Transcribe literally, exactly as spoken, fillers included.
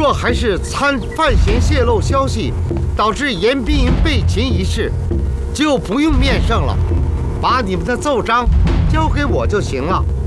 若还是参犯行泄露消息，导致严冰云被擒一事，就不用面圣了，把你们的奏章交给我就行了。